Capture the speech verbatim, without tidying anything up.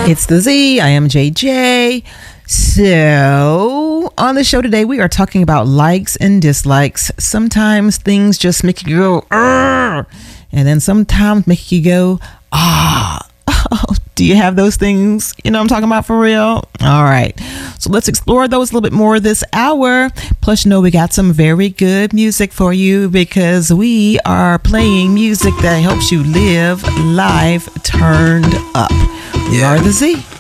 It's the Z. I am J J. So, on the show today, we are talking about likes and dislikes. Sometimes things just make you go, "Arr!" and then sometimes make you go, ah. Oh, do you have those things? You know what I'm talking about for real? All right. So let's explore those a little bit more this hour. Plus, you know, we got some very good music for you because we are playing music that helps you live life turned up. We Yeah. are the Z.